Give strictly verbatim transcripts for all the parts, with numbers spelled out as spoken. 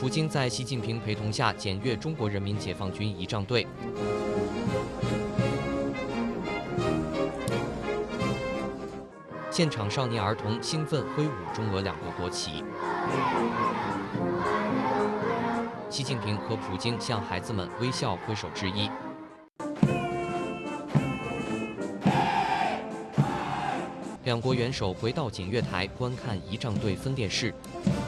普京在习近平陪同下检阅中国人民解放军仪仗队。现场少年儿童兴奋挥舞中俄两国国旗。习近平和普京向孩子们微笑挥手致意。两国元首回到检阅台观看仪仗队分列式。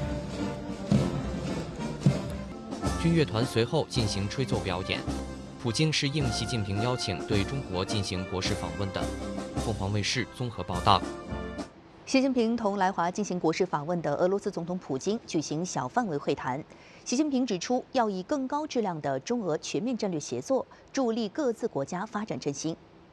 军乐团随后进行吹奏表演。普京是应习近平邀请对中国进行国事访问的。凤凰卫视综合报道。 习近平同来华进行国事访问的俄罗斯总统普京举行小范围会谈。习近平指出，要以更高质量的中俄全面战略协作，助力各自国家发展振兴。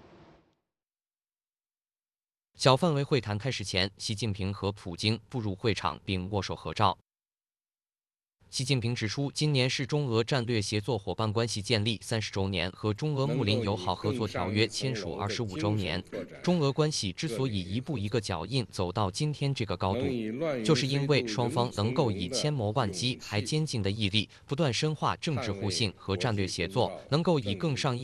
小范围会谈开始前，习近平和普京步入会场并握手合照。习近平指出，今年是中俄战略协作伙伴关系建立三十周年和中俄睦邻友好合作条约签署二十五周年。中俄关系之所以一步一个脚印走到今天这个高度，就是因为双方能够以千磨万击还坚劲的毅力，不断深化政治互信和战略协作，能够以更上一